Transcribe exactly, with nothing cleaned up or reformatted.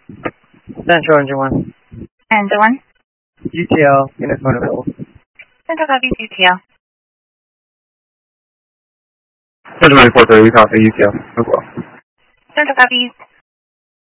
Central Engine one. Engine one. U T L, unit phone available. Central copies U T L. Central ninety-four thirty, we copy U T L as well. Central copies.